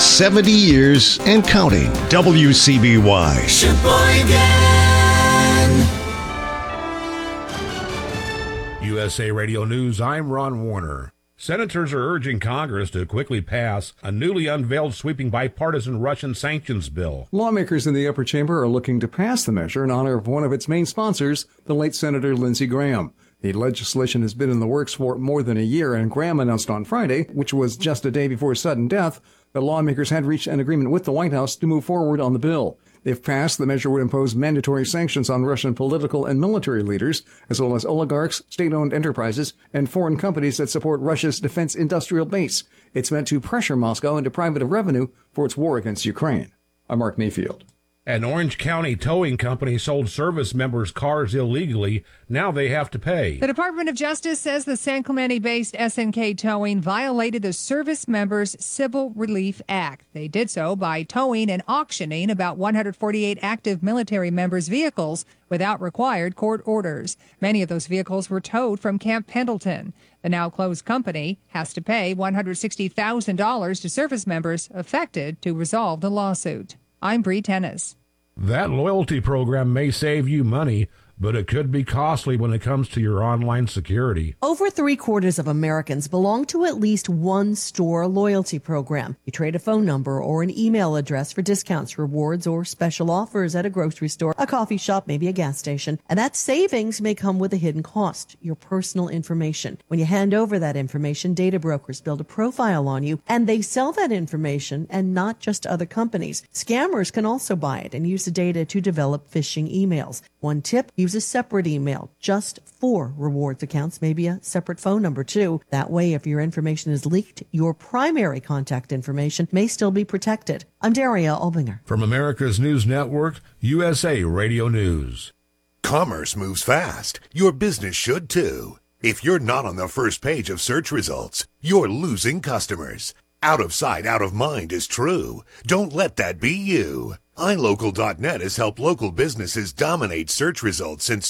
70 years and counting. WCBY. Sheboygan. USA Radio News, I'm Ron Warner. Senators are urging Congress to quickly pass a newly unveiled sweeping bipartisan Russian sanctions bill. Lawmakers in the upper chamber are looking to pass the measure in honor of one of its main sponsors, the late Senator Lindsey Graham. The legislation has been in the works for more than a year, and Graham announced on Friday, which was just a day before his sudden death, that lawmakers had reached an agreement with the White House to move forward on the bill. If passed, the measure would impose mandatory sanctions on Russian political and military leaders, as well as oligarchs, state-owned enterprises, and foreign companies that support Russia's defense industrial base. It's meant to pressure Moscow and deprive it of revenue for its war against Ukraine. I'm Mark Mayfield. An Orange County towing company sold service members cars illegally. Now they have to pay. The Department of Justice says the San Clemente-based SNK Towing violated the Service Members Civil Relief Act. They did so by towing and auctioning about 148 active military members' vehicles without required court orders. Many of those vehicles were towed from Camp Pendleton. The now-closed company has to pay $160,000 to service members affected to resolve the lawsuit. I'm Bree Tennis. That loyalty program may save you money, but it could be costly when it comes to your online security. Over 3/4 of Americans belong to at least one store loyalty program. You trade a phone number or an email address for discounts, rewards, or special offers at a grocery store, a coffee shop, maybe a gas station. And that savings may come with a hidden cost, your personal information. When you hand over that information, data brokers build a profile on you, and they sell that information, and not just to other companies. Scammers can also buy it and use the data to develop phishing emails. One tip, use a separate email just for rewards accounts, maybe a separate phone number too. That way, if your information is leaked, your primary contact information may still be protected. I'm Daria Albinger. From America's News Network, USA Radio News. Commerce moves fast. Your business should too. If you're not on the first page of search results, you're losing customers. Out of sight, out of mind is true. Don't let that be you. iLocal.net has helped local businesses dominate search results since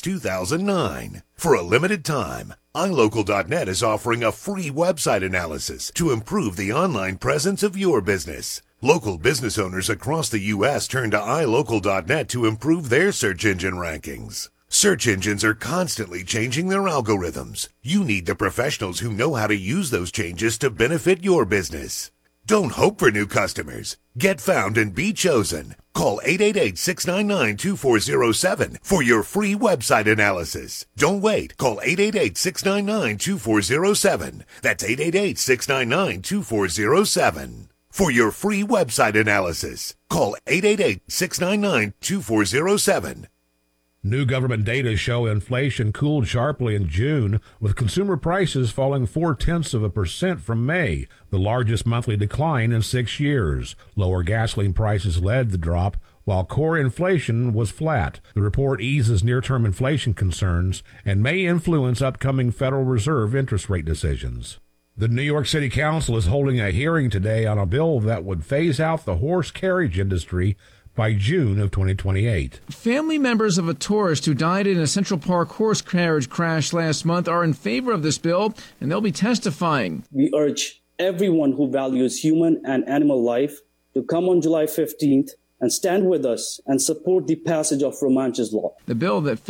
2009. For a limited time, iLocal.net is offering a free website analysis to improve the online presence of your business. Local business owners across the U.S. turn to iLocal.net to improve their search engine rankings. Search engines are constantly changing their algorithms. You need the professionals who know how to use those changes to benefit your business. Don't hope for new customers. Get found and be chosen. Call 888-699-2407 for your free website analysis. Don't wait. Call 888-699-2407. That's 888-699-2407. For your free website analysis, call 888-699-2407. New government data show inflation cooled sharply in June, with consumer prices falling 0.4% from May, the largest monthly decline in 6 years. Lower gasoline prices led the drop, while core inflation was flat. The report eases near-term inflation concerns and may influence upcoming Federal Reserve interest rate decisions. The New York City Council is holding a hearing today on a bill that would phase out the horse carriage industry by June of 2028. Family members of a tourist who died in a Central Park horse carriage crash last month are in favor of this bill, and they'll be testifying. We urge everyone who values human and animal life to come on July 15th and stand with us and support the passage of Romanches Law. The bill that